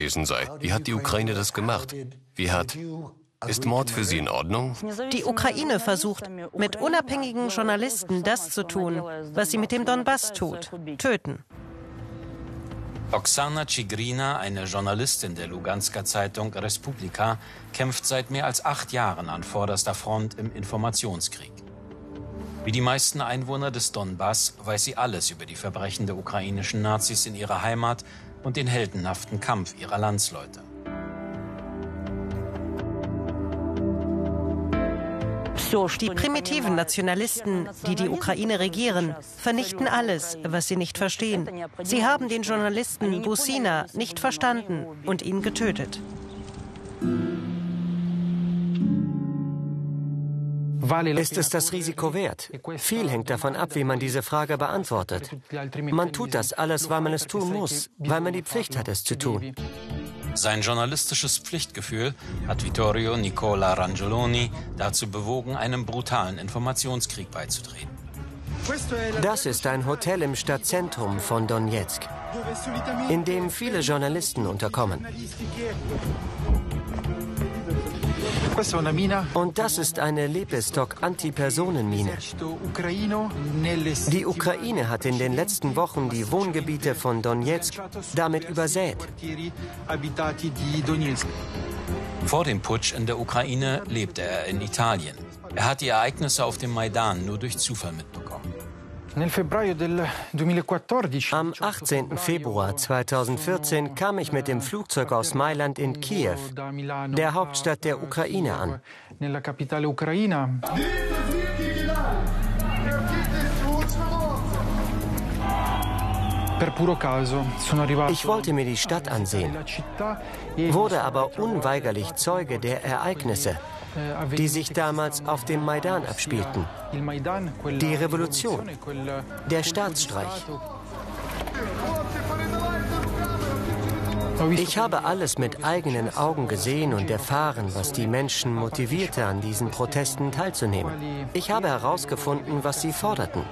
gewesen sei. Wie hat die Ukraine das gemacht? Ist Mord für Sie in Ordnung? Die Ukraine versucht, mit unabhängigen Journalisten das zu tun, was sie mit dem Donbass tut: töten. Oksana Tsigrina, eine Journalistin der Lugansker Zeitung Respublika, kämpft seit mehr als 8 Jahren an vorderster Front im Informationskrieg. Wie die meisten Einwohner des Donbass weiß sie alles über die Verbrechen der ukrainischen Nazis in ihrer Heimat und den heldenhaften Kampf ihrer Landsleute. Die primitiven Nationalisten, die die Ukraine regieren, vernichten alles, was sie nicht verstehen. Sie haben den Journalisten Busina nicht verstanden und ihn getötet. Ist es das Risiko wert? Viel hängt davon ab, wie man diese Frage beantwortet. Man tut das alles, weil man es tun muss, weil man die Pflicht hat, es zu tun. Sein journalistisches Pflichtgefühl hat Vittorio Nicola Rangioloni dazu bewogen, einem brutalen Informationskrieg beizutreten. Das ist ein Hotel im Stadtzentrum von Donezk, in dem viele Journalisten unterkommen. Und das ist eine Lepestok-Antipersonenmine. Die Ukraine hat in den letzten Wochen die Wohngebiete von Donezk damit übersät. Vor dem Putsch in der Ukraine lebte er in Italien. Er hat die Ereignisse auf dem Maidan nur durch Zufall mitbekommen. Am 18. Februar 2014 kam ich mit dem Flugzeug aus Mailand in Kiew, der Hauptstadt der Ukraine, an. Ich wollte mir die Stadt ansehen, wurde aber unweigerlich Zeuge der Ereignisse, die sich damals auf dem Maidan abspielten. Die Revolution, der Staatsstreich. Ich habe alles mit eigenen Augen gesehen und erfahren, was die Menschen motivierte, an diesen Protesten teilzunehmen. Ich habe herausgefunden, was sie forderten.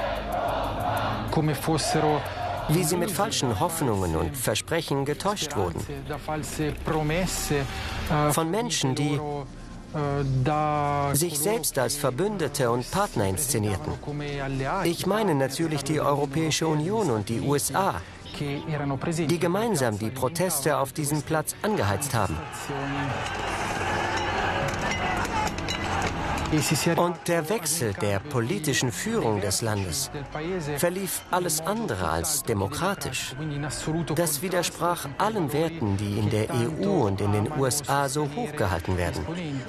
Wie sie mit falschen Hoffnungen und Versprechen getäuscht wurden. Von Menschen, die sich selbst als Verbündete und Partner inszenierten. Ich meine natürlich die Europäische Union und die USA, die gemeinsam die Proteste auf diesem Platz angeheizt haben. Und der Wechsel der politischen Führung des Landes verlief alles andere als demokratisch. Das widersprach allen Werten, die in der EU und in den USA so hochgehalten werden.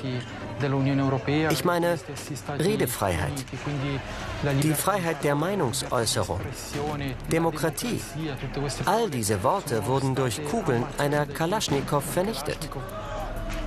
Ich meine Redefreiheit, die Freiheit der Meinungsäußerung, Demokratie. All diese Worte wurden durch Kugeln einer Kalaschnikow vernichtet.